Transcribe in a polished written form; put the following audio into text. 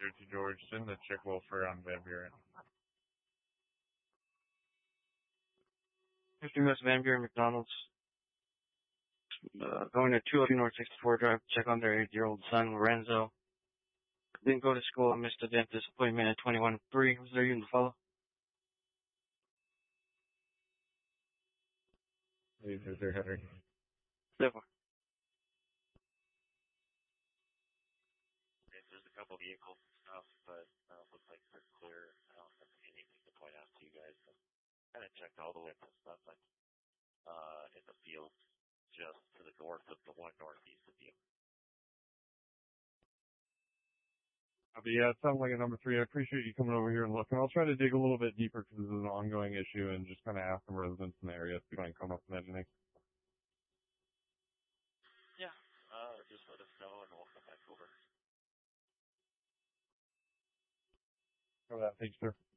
to George. Send the check welfare on Van Buren. 50 West Van Buren McDonald's. Going to 202 North 64 Drive. Check on their 8-year-old son, Lorenzo. Didn't go to school. Missed the dentist appointment at 21-3. Was there you to follow? These are Henry. Therefore. There's a couple vehicles and stuff, but looks like they're clear. I don't have anything to point out to you guys. So kind of checked all the way up and stuff, like in the field just to the north of the one northeast of you. Yeah, it sounds like a number 3. I appreciate you coming over here and looking. I'll try to dig a little bit deeper because this is an ongoing issue and just kind of ask some residents in the area if they can come up with anything. Yeah, just let us know and we'll come back over. Thanks, sir.